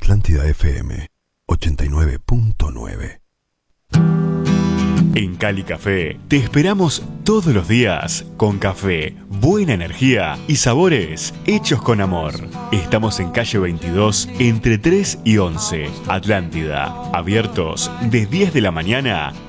Atlántida FM 89.9. En Cali Café te esperamos todos los días con café, buena energía y sabores hechos con amor. Estamos en calle 22 entre 3 y 11, Atlántida, abiertos de 10 de la mañana